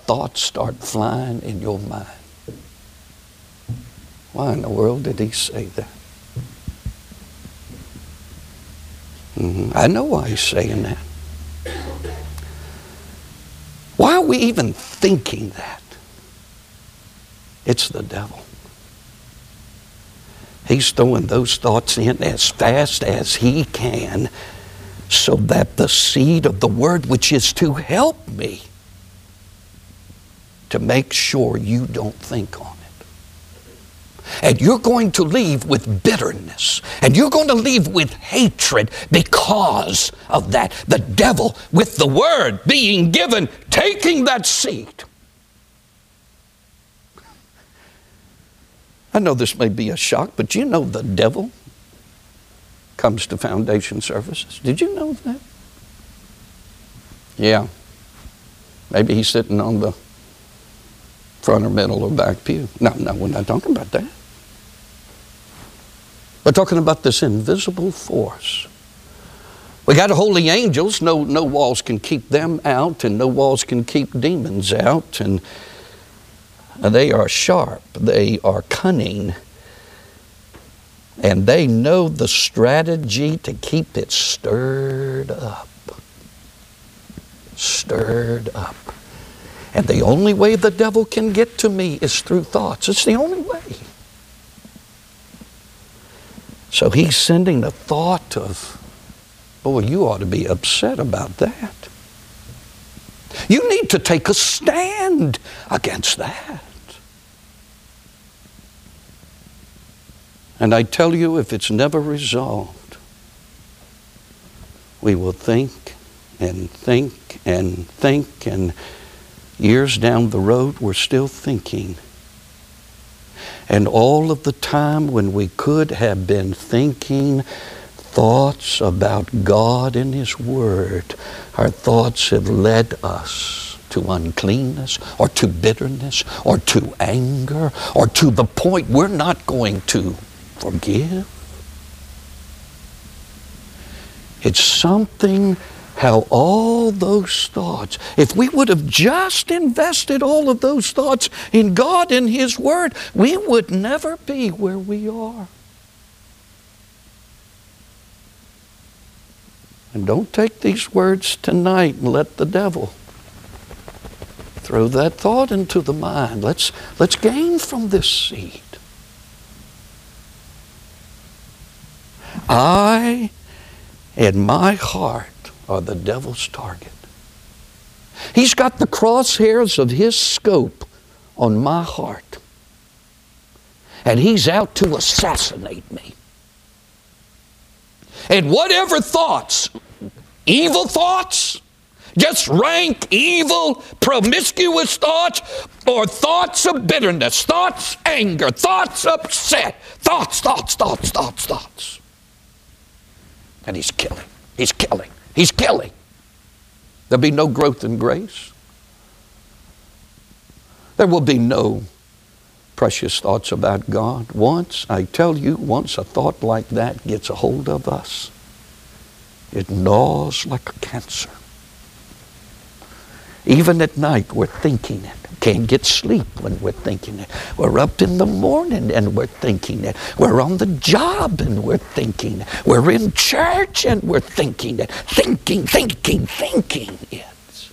thoughts start flying in your mind. Why in the world did he say that? I know why he's saying that. Why are we even thinking that? It's the devil. He's throwing those thoughts in as fast as he can so that the seed of the word, which is to help me, to make sure you don't think on it. And you're going to leave with bitterness. And you're going to leave with hatred because of that. The devil, with the word being given, taking that seed. I know this may be a shock, but you know the devil comes to foundation services. Did you know that? Yeah. Maybe he's sitting on the front or middle or back pew. No, we're not talking about that. We're talking about this invisible force. We got holy angels. No walls can keep them out, and no walls can keep demons out. And they are sharp. They are cunning. And they know the strategy to keep it stirred up. Stirred up. And the only way the devil can get to me is through thoughts. It's the only way. So he's sending the thought of, boy, you ought to be upset about that. You need to take a stand against that. And I tell you, if it's never resolved, we will think and think and think, and years down the road, we're still thinking. And all of the time when we could have been thinking thoughts about God and His Word, our thoughts have led us to uncleanness or to bitterness or to anger or to the point we're not going to forgive. It's something how all those thoughts, if we would have just invested all of those thoughts in God and His Word, we would never be where we are. And don't take these words tonight and let the devil throw that thought into the mind. Let's gain from this seed. I and my heart are the devil's target. He's got the crosshairs of his scope on my heart. And he's out to assassinate me. And whatever thoughts, evil thoughts, just rank evil, promiscuous thoughts, or thoughts of bitterness, thoughts anger, thoughts upset, thoughts. And he's killing. He's killing. He's killing. There'll be no growth in grace. There will be no precious thoughts about God. Once a thought like that gets a hold of us, it gnaws like a cancer. Even at night, we're thinking it. Can't get sleep when we're thinking it. We're up in the morning and we're thinking it. We're on the job and we're thinking it. We're in church and we're thinking it. Thinking it.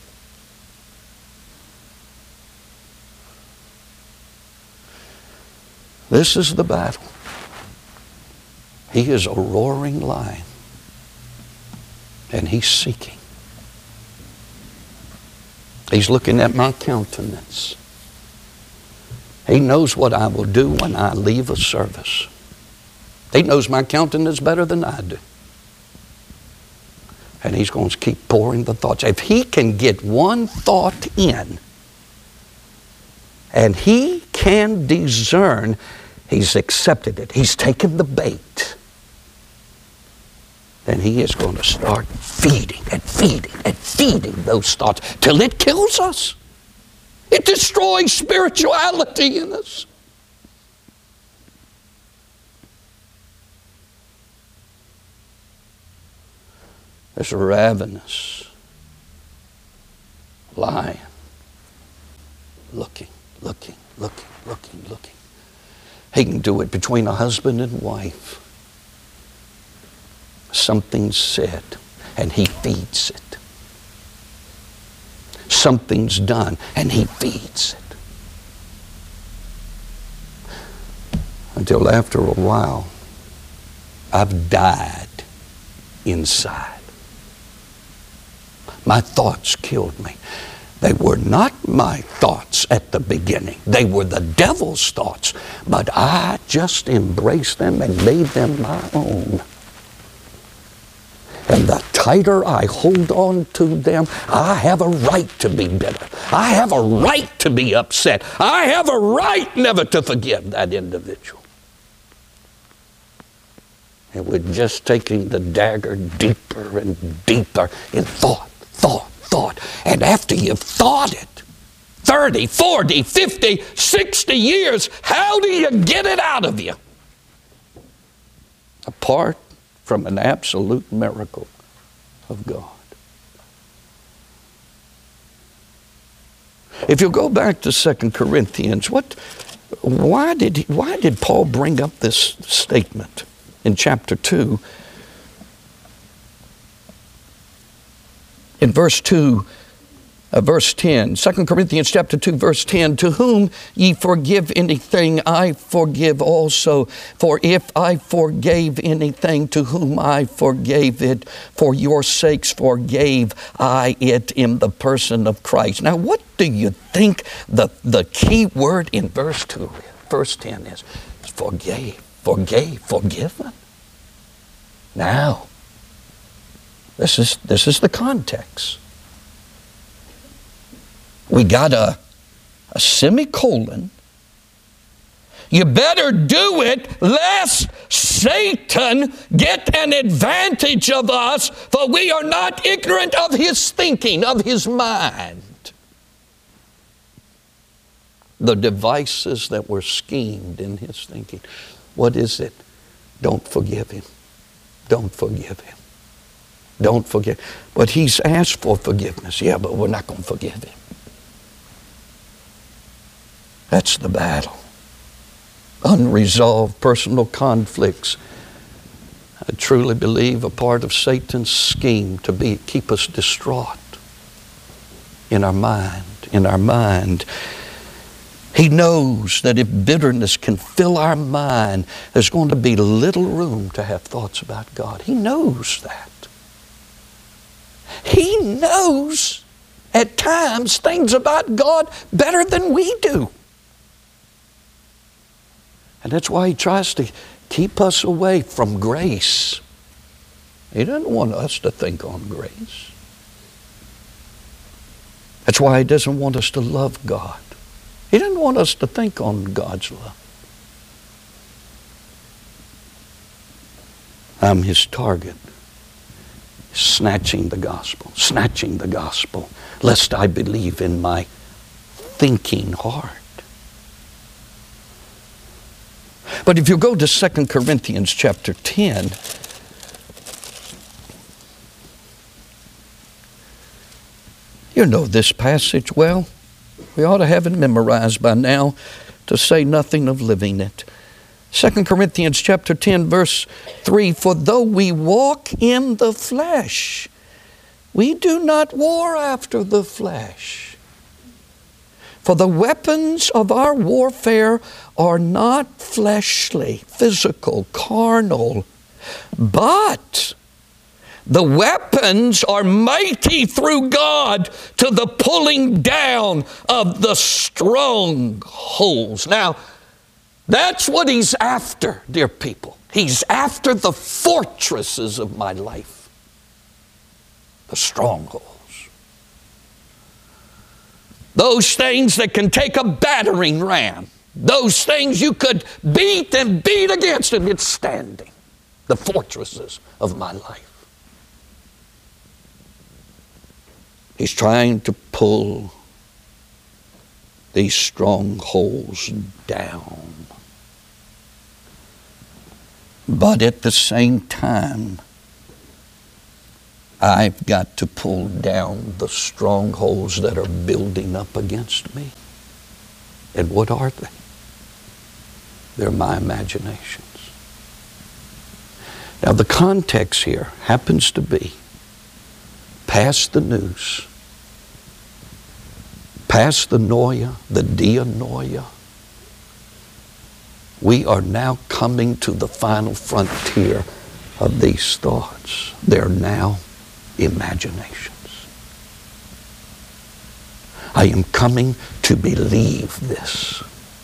This is the battle. He is a roaring lion, and he's seeking. He's looking at my countenance. He knows what I will do when I leave a service. He knows my countenance better than I do. And he's going to keep pouring the thoughts. If he can get one thought in, and he can discern, he's accepted it. He's taken the bait. Then he is going to start feeding those thoughts till it kills us. It destroys spirituality in us. This ravenous lion looking, looking, looking, looking, looking. He can do it between a husband and wife. Something's said, and he feeds it. Something's done, and he feeds it. Until after a while, I've died inside. My thoughts killed me. They were not my thoughts at the beginning. They were the devil's thoughts. But I just embraced them and made them my own. And the tighter I hold on to them, I have a right to be bitter. I have a right to be upset. I have a right never to forgive that individual. And we're just taking the dagger deeper and deeper in thought. And after you've thought it 30, 40, 50, 60 years, how do you get it out of you? Apart from an absolute miracle of God. If you go back to 2 Corinthians, why did Paul bring up this statement in chapter 2? In verse 2, verse 10, 2 Corinthians chapter 2, verse 10, to whom ye forgive anything, I forgive also. For if I forgave anything, to whom I forgave it, for your sakes forgave I it in the person of Christ. Now, what do you think the key word in verse 2, verse 10 is? Forgave, forgiven. Now, this is the context. We got a semicolon. You better do it lest Satan get an advantage of us, for we are not ignorant of his thinking, of his mind. The devices that were schemed in his thinking. What is it? Don't forgive him. Don't forgive him. Don't forgive. But he's asked for forgiveness. Yeah, but we're not going to forgive him. That's the battle. Unresolved personal conflicts. I truly believe a part of Satan's scheme to keep us distraught in our mind. He knows that if bitterness can fill our mind, there's going to be little room to have thoughts about God. He knows that. He knows at times things about God better than we do. And that's why he tries to keep us away from grace. He doesn't want us to think on grace. That's why he doesn't want us to love God. He doesn't want us to think on God's love. I'm his target. Snatching the gospel, lest I believe in my thinking heart. But if you go to 2 Corinthians chapter 10, you know this passage well. We ought to have it memorized by now, to say nothing of living it. 2 Corinthians chapter 10, verse 3, for though we walk in the flesh, we do not war after the flesh. For the weapons of our warfare are not fleshly, physical, carnal, but the weapons are mighty through God to the pulling down of the strongholds. Now, that's what he's after, dear people. He's after the fortresses of my life, the strongholds. Those things that can take a battering ram. Those things you could beat and beat against and it's standing. The fortresses of my life. He's trying to pull these strongholds down. But at the same time, I've got to pull down the strongholds that are building up against me. And what are they? They're my imaginations. Now the context here happens to be past the nous, past the noia, the dianoia. We are now coming to the final frontier of these thoughts. They're now imaginations. I am coming to believe this.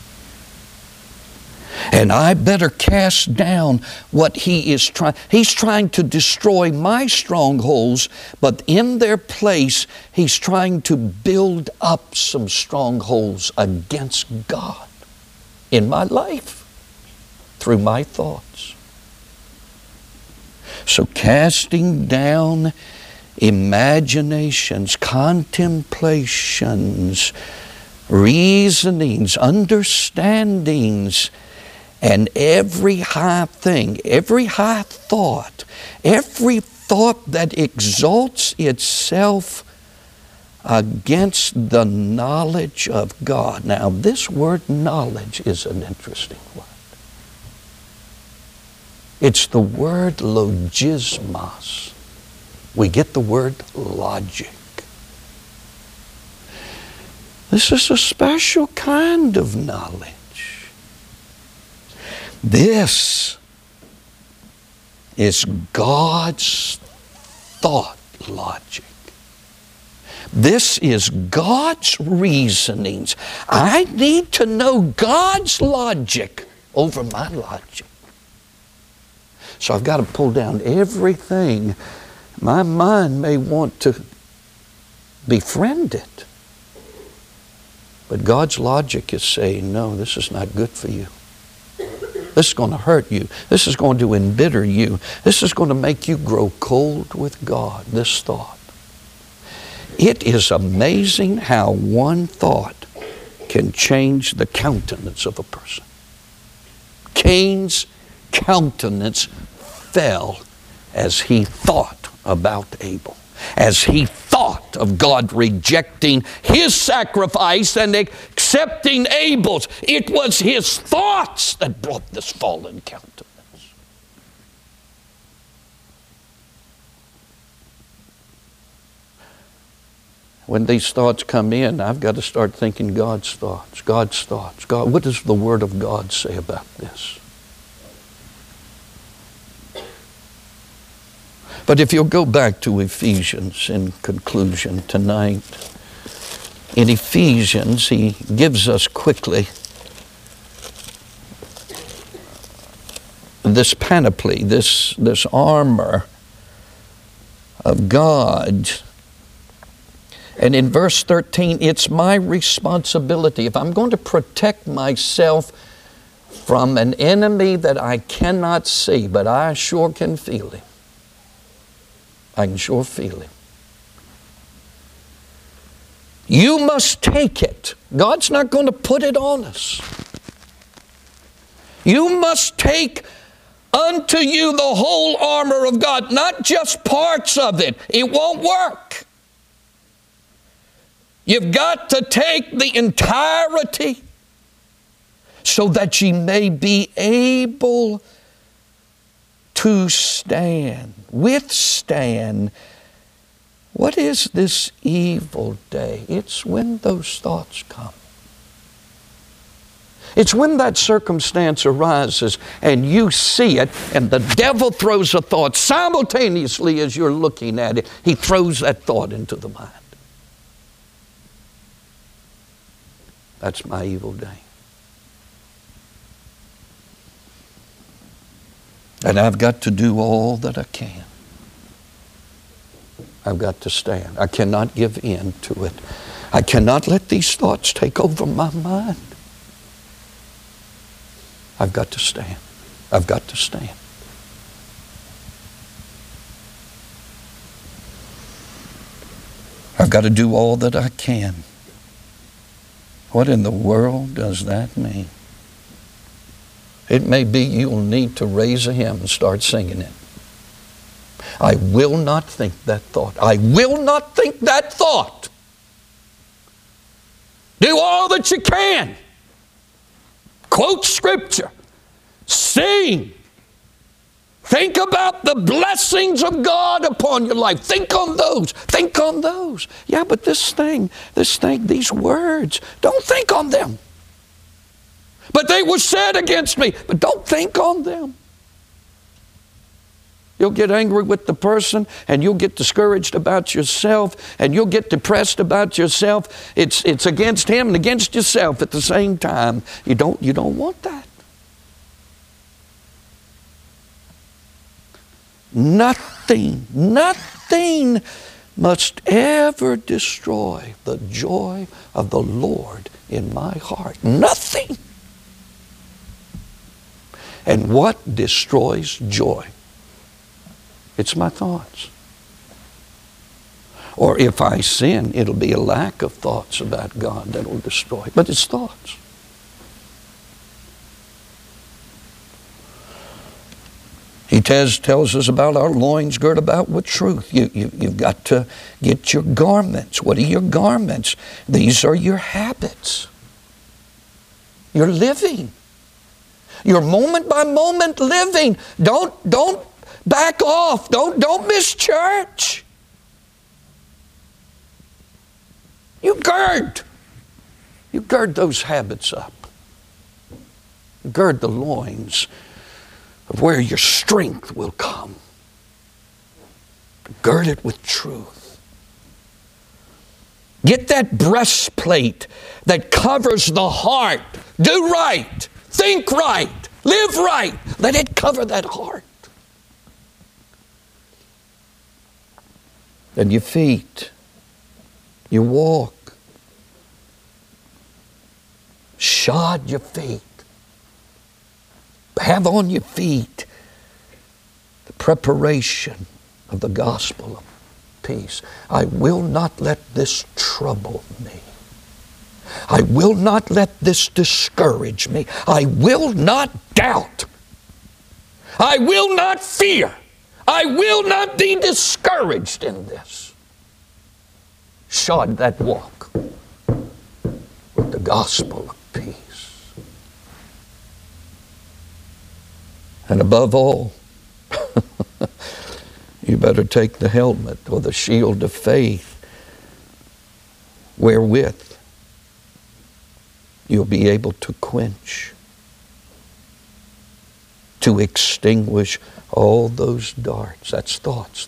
And I better cast down what he is trying. He's trying to destroy my strongholds, but in their place, he's trying to build up some strongholds against God in my life through my thoughts. So casting down imaginations, contemplations, reasonings, understandings, and every high thing, every high thought, every thought that exalts itself against the knowledge of God. Now, this word knowledge is an interesting word. It's the word logismos. We get the word logic. This is a special kind of knowledge. This is God's thought logic. This is God's reasonings. I need to know God's logic over my logic. So I've got to pull down everything my mind may want to befriend it. But God's logic is saying, no, this is not good for you. This is going to hurt you. This is going to embitter you. This is going to make you grow cold with God, this thought. It is amazing how one thought can change the countenance of a person. Cain's countenance fell as he thought about Abel, as he thought of God rejecting his sacrifice and accepting Abel's. It was his thoughts that brought this fallen countenance. When these thoughts come in, I've got to start thinking God's thoughts, God's thoughts. God, what does the Word of God say about this? But if you'll go back to Ephesians in conclusion tonight, in Ephesians, he gives us quickly this panoply, this armor of God. And in verse 13, it's my responsibility. If I'm going to protect myself from an enemy that I cannot see, but I sure can feel him. I can sure feel him. You must take it. God's not going to put it on us. You must take unto you the whole armor of God, not just parts of it. It won't work. You've got to take the entirety so that ye may be able to stand, withstand. What is this evil day? It's when those thoughts come. It's when that circumstance arises and you see it and the devil throws a thought simultaneously as you're looking at it. He throws that thought into the mind. That's my evil day. And I've got to do all that I can. I've got to stand. I cannot give in to it. I cannot let these thoughts take over my mind. I've got to stand. I've got to stand. I've got to do all that I can. What in the world does that mean? It may be you'll need to raise a hymn and start singing it. I will not think that thought. I will not think that thought. Do all that you can. Quote Scripture. Sing. Think about the blessings of God upon your life. Think on those. Think on those. Yeah, but this thing, these words, don't think on them. But they were said against me. But don't think on them. You'll get angry with the person, and you'll get discouraged about yourself, and you'll get depressed about yourself. It's against him and against yourself at the same time. You don't want that. Nothing must ever destroy the joy of the Lord in my heart. Nothing. And what destroys joy? It's my thoughts. Or if I sin, it'll be a lack of thoughts about God that will destroy. But it's thoughts. He tells us about our loins girt about with truth. You've got to get your garments. What are your garments? These are your habits. Your living. Your moment by moment living. Don't back off. Don't miss church. You gird those habits up. Gird the loins of where your strength will come. Gird it with truth. Get that breastplate that covers the heart. Do right. Think right. Live right. Let it cover that heart. And your feet. You walk. Shod your feet. Have on your feet the preparation of the gospel of peace. I will not let this trouble me. I will not let this discourage me. I will not doubt. I will not fear. I will not be discouraged in this. Shod that walk with the gospel of peace. And above all, you better take the helmet or the shield of faith, wherewith you'll be able to quench, to extinguish all those darts. That's thoughts.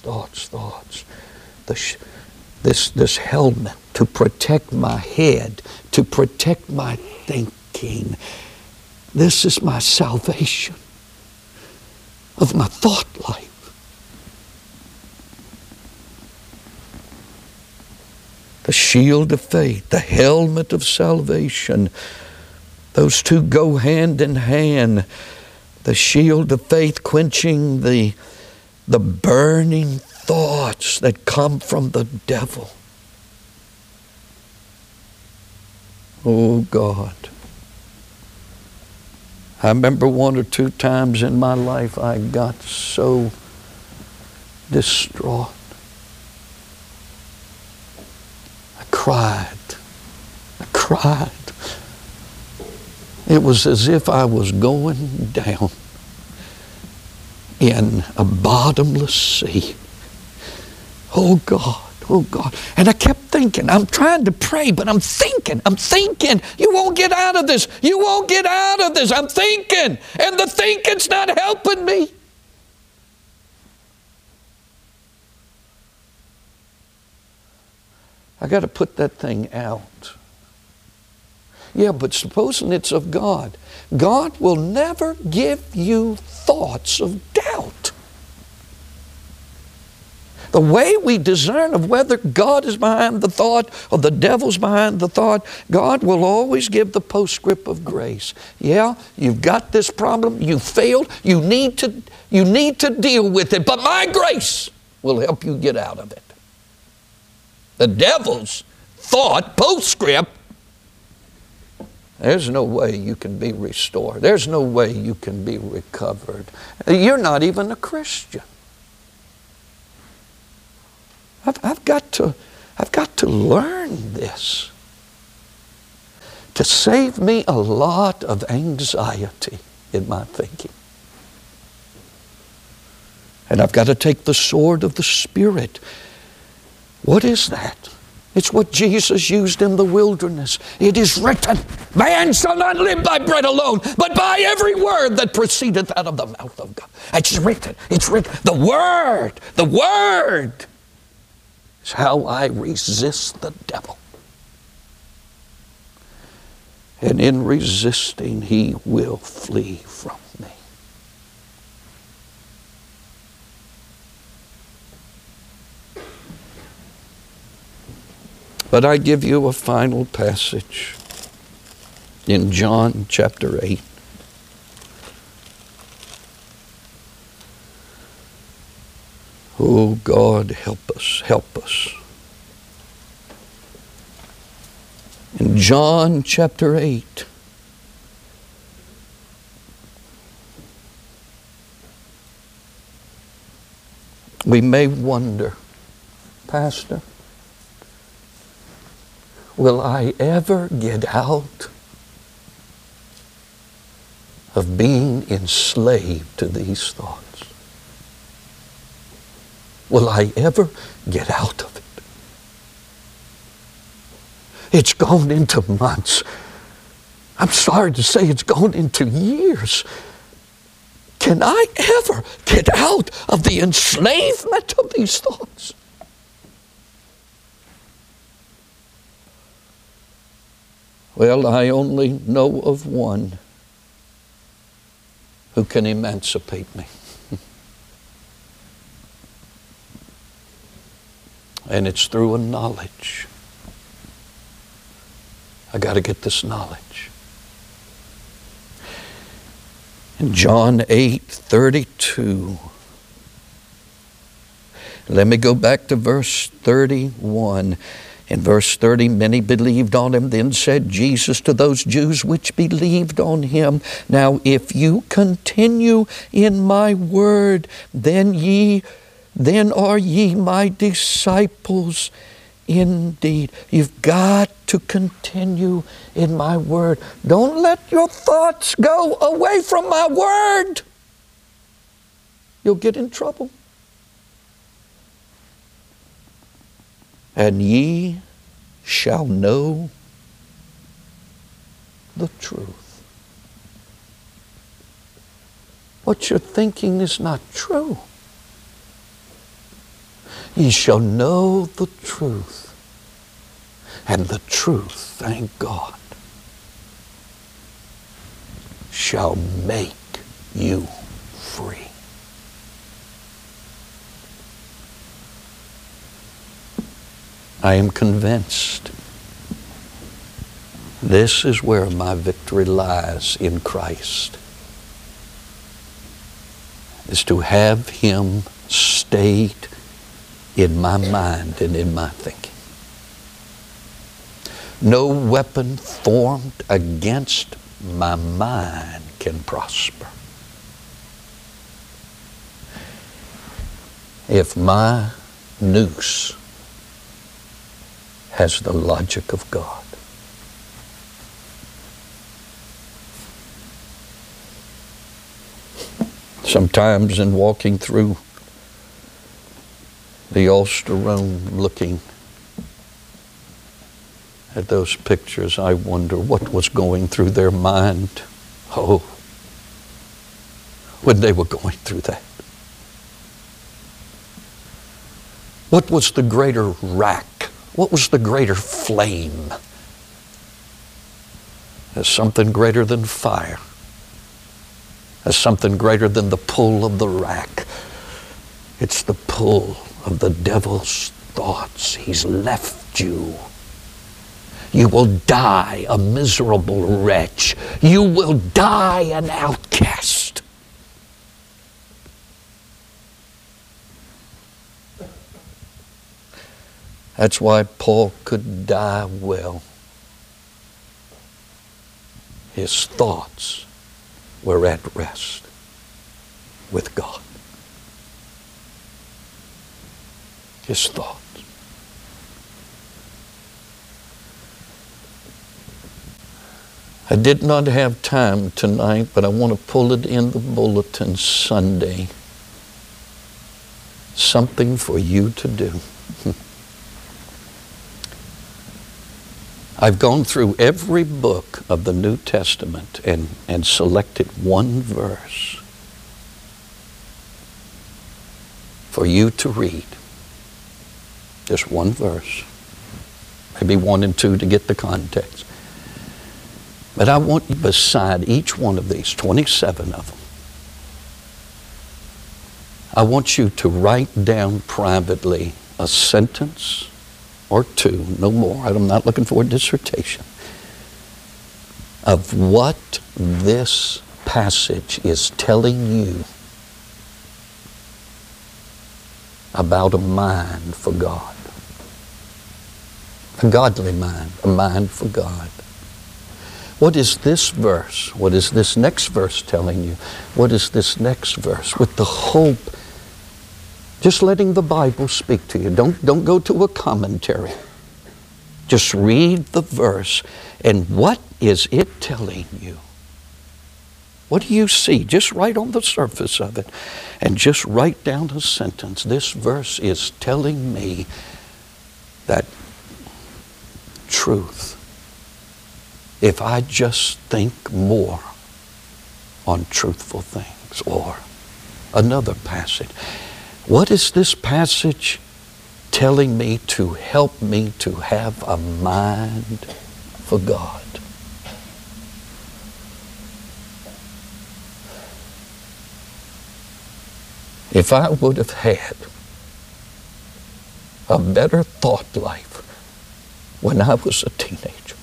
This helmet to protect my head, to protect my thinking. This is my salvation of my thought life. The shield of faith, the helmet of salvation. Those two go hand in hand. The shield of faith quenching the burning thoughts that come from the devil. Oh God. I remember one or two times in my life I got so distraught. I cried. It was as if I was going down in a bottomless sea. Oh God. And I kept thinking, I'm trying to pray, but I'm thinking, you won't get out of this. I'm thinking, and the thinking's not helping me. I got to put that thing out. Yeah, but supposing it's of God. God will never give you thoughts of doubt. The way we discern of whether God is behind the thought or the devil's behind the thought, God will always give the postscript of grace. Yeah, you've got this problem, you failed, you need to deal with it, but my grace will help you get out of it. The devil's thought, postscript, there's no way you can be restored. There's no way you can be recovered. You're not even a Christian. I've got to learn this. To to save me a lot of anxiety in my thinking. And I've got to take the sword of the Spirit. What is that? It's what Jesus used in the wilderness. It is written, man shall not live by bread alone, but by every word that proceedeth out of the mouth of God. It's written. It's written. The Word is how I resist the devil. And in resisting, he will flee from me. But I give you a final passage in John chapter 8. Oh God, help us, help us. In John chapter 8, we may wonder, Pastor, will I ever get out of being enslaved to these thoughts? Will I ever get out of it? It's gone into months. I'm sorry to say it's gone into years. Can I ever get out of the enslavement of these thoughts? Well, I only know of one who can emancipate me. And it's through a knowledge. I got to get this knowledge. In John 8:32, let me go back to verse 31. In verse 30, many believed on him. Then said Jesus to those Jews which believed on him, now if you continue in my word, then are ye my disciples indeed. You've got to continue in my word. Don't let your thoughts go away from my word. You'll get in trouble. And ye shall know the truth. What you're thinking is not true. Ye shall know the truth, and the truth, thank God, shall make you free. I am convinced this is where my victory lies in Christ, is to have him stayed in my mind and in my thinking. No weapon formed against my mind can prosper. If my noose has the logic of God. Sometimes in walking through the Ulster room looking at those pictures, I wonder what was going through their mind. Oh, when they were going through that. What was the greater rack? What was the greater flame? There's something greater than fire. There's something greater than the pull of the rack. It's the pull of the devil's thoughts. He's left you. You will die a miserable wretch. You will die an outcast. That's why Paul could die well. His thoughts were at rest with God. His thoughts. I did not have time tonight, but I want to pull it in the bulletin Sunday. Something for you to do. I've gone through every book of the New Testament and selected one verse for you to read. Just one verse. Maybe 1 and 2 to get the context. But I want you, beside each one of these, 27 of them, I want you to write down privately a sentence or 2, no more. I'm not looking for a dissertation, of what this passage is telling you about a mind for God. A godly mind, a mind for God. What is this verse? What is this next verse telling you? What is this next verse? With the hope, just letting the Bible speak to you. Don't go to a commentary. Just read the verse. And what is it telling you? What do you see? Just right on the surface of it. And just write down a sentence. This verse is telling me that truth, if I just think more on truthful things. Or another passage. What is this passage telling me to help me to have a mind for God? If I would have had a better thought life when I was a teenager,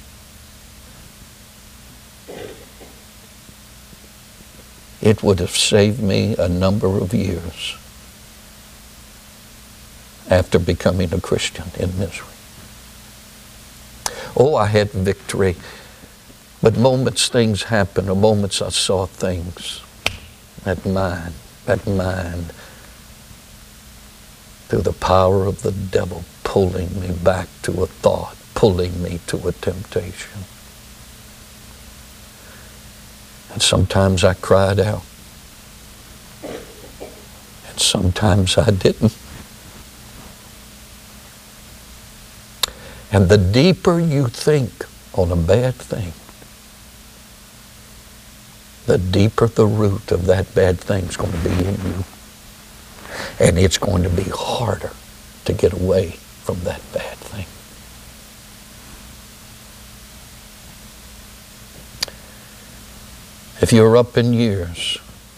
it would have saved me a number of years after becoming a Christian in misery. Oh, I had victory, but moments things happened, or moments I saw things. That mind, through the power of the devil, pulling me back to a thought, pulling me to a temptation. And sometimes I cried out, and sometimes I didn't. And the deeper you think on a bad thing, the deeper the root of that bad thing is going to be in you. And it's going to be harder to get away from that bad thing. If you're up in years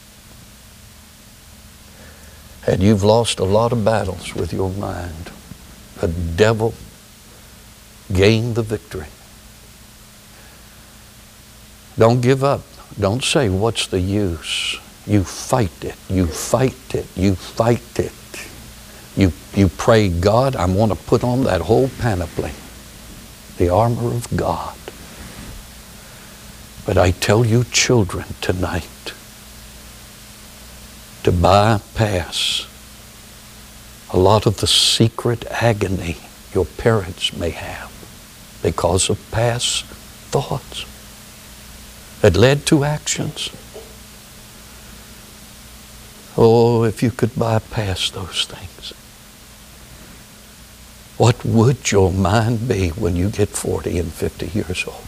and you've lost a lot of battles with your mind, the devil gained the victory. Don't give up. Don't say, what's the use? You fight it. You fight it. You fight it. You pray, God, I want to put on that whole panoply, the armor of God. But I tell you, children, tonight, to bypass a lot of the secret agony your parents may have because of past thoughts that led to actions. Oh, if you could bypass those things. What would your mind be when you get 40 and 50 years old?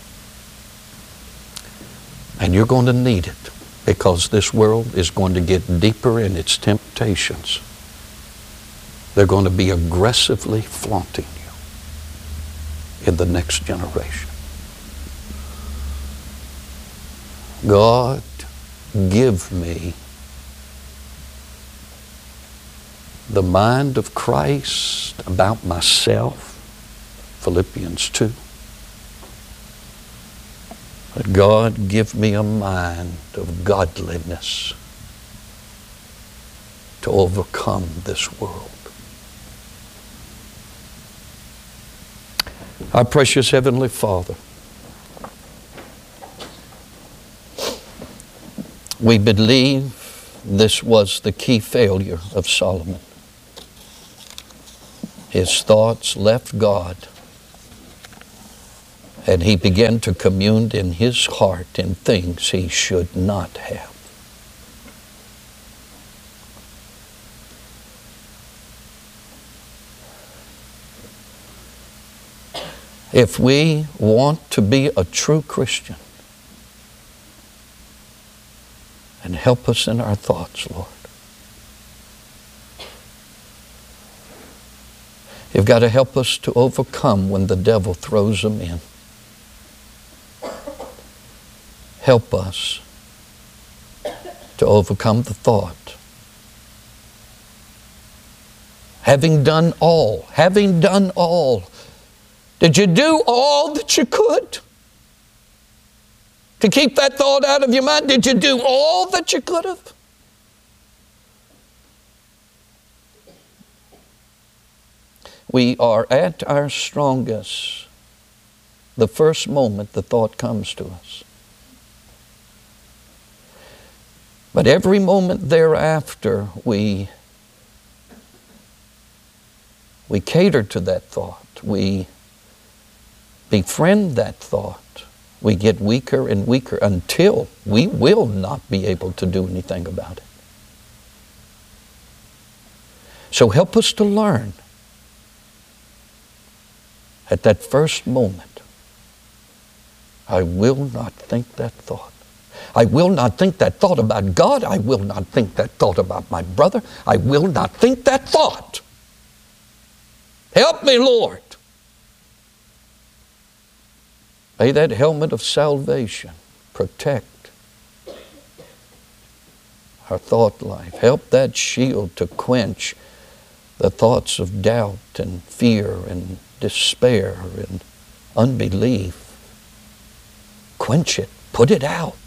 And you're going to need it, because this world is going to get deeper in its temptations. They're going to be aggressively flaunting you in the next generation. God, give me the mind of Christ about myself, Philippians 2. But God, give me a mind of godliness to overcome this world. Our precious Heavenly Father, we believe this was the key failure of Solomon. His thoughts left God, And he began to commune in his heart in things he should not have. If we want to be a true Christian, and help us in our thoughts, Lord. You've got to help us to overcome when the devil throws them in. Help us to overcome the thought. Having done all, did you do all that you could to keep that thought out of your mind? Did you do all that you could have? We are at our strongest the first moment the thought comes to us. But every moment thereafter, we cater to that thought. We befriend that thought. We get weaker and weaker until we will not be able to do anything about it. So help us to learn at that first moment, I will not think that thought. I will not think that thought about God. I will not think that thought about my brother. I will not think that thought. Help me, Lord. May that helmet of salvation protect our thought life. Help that shield to quench the thoughts of doubt and fear and despair and unbelief. Quench it. Put it out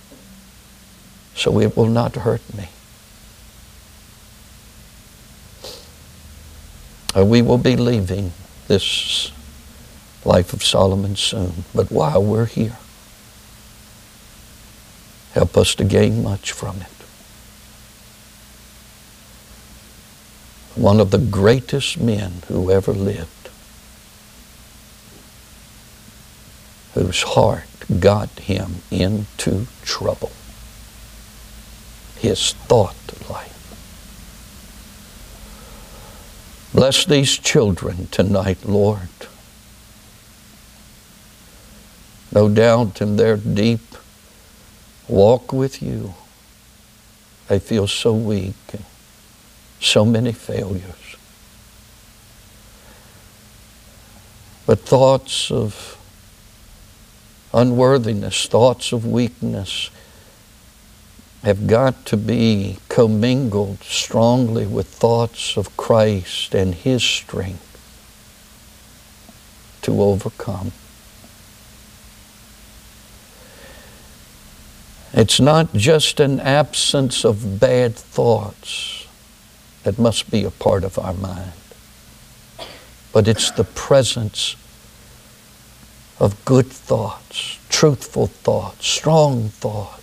so it will not hurt me. We will be leaving this Life of Solomon soon, but while we're here, help us to gain much from it. One of the greatest men who ever lived, whose heart got him into trouble. His thought life. Bless these children tonight, Lord. No doubt in their deep walk with you, they feel so weak, and so many failures. But thoughts of unworthiness, thoughts of weakness have got to be commingled strongly with thoughts of Christ and His strength to overcome. It's not just an absence of bad thoughts that must be a part of our mind, but it's the presence of good thoughts, truthful thoughts, strong thoughts.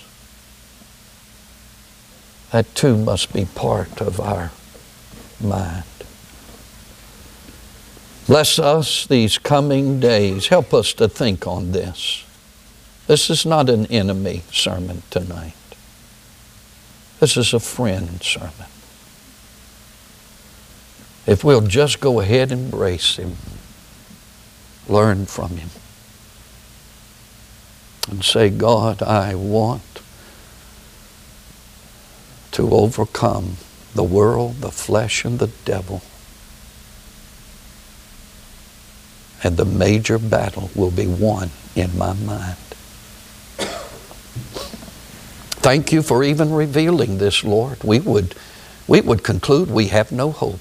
That too must be part of our mind. Bless us these coming days. Help us to think on this. This is not an enemy sermon tonight. This is a friend sermon. If we'll just go ahead and embrace Him, learn from Him, and say, God, I want to overcome the world, the flesh, and the devil. And the major battle will be won in my mind. Thank you for even revealing this, Lord. We would conclude we have no hope.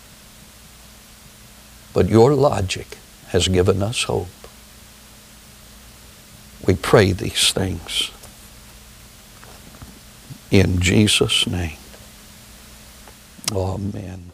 But your logic has given us hope. We pray these things in Jesus' name. Amen.